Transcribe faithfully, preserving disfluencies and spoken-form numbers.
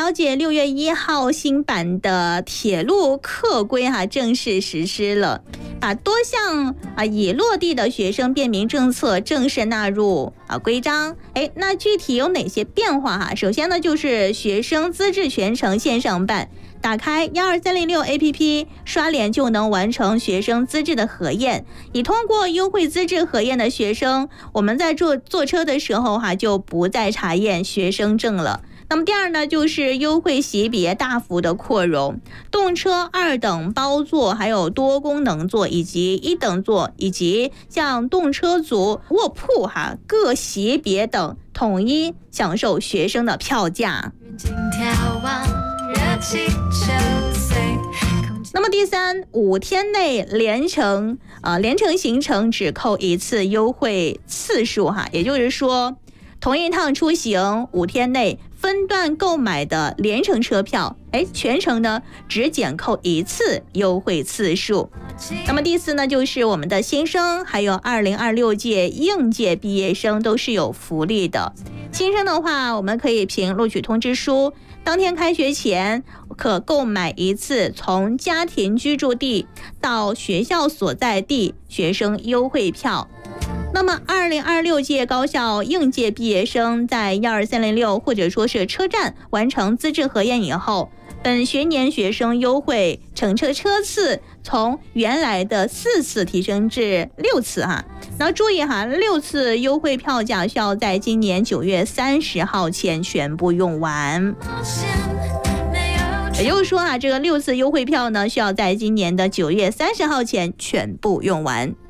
了解，六月一号新版的铁路客规哈、啊、正式实施了，把多项啊已落地的学生便民政策正式纳入啊规章。哎，那具体有哪些变化哈？首先呢，就是学生资质全程线上办。打开一二三零六 A P P 刷脸就能完成学生资质的核验。已通过优惠资质核验的学生，我们在坐坐车的时候哈、啊、就不再查验学生证了。那么第二呢，就是优惠级别大幅的扩容，动车二等包座，还有多功能座以及一等座，以及像动车族卧铺哈各级别等统一享受学生的票价。那么第三，五天内连程呃连程行程只扣一次优惠次数哈，也就是说，同一趟出行五天内分段购买的连程车票，哎，全程呢只减扣一次优惠次数。那么第四呢，就是我们的新生还有二零二六届应届毕业生都是有福利的。新生的话，我们可以凭录取通知书当天开学前可购买一次从家庭居住地到学校所在地学生优惠票。那么二零二六届高校应届毕业生在一二三零六或者说是车站完成资质核验以后，本学年学生优惠乘车车次从原来的四次提升至六次哈。然后注意哈，六次优惠票价需要在今年九月三十号前全部用完。也就是说啊，这个六次优惠票呢，需要在今年的九月三十号前全部用完。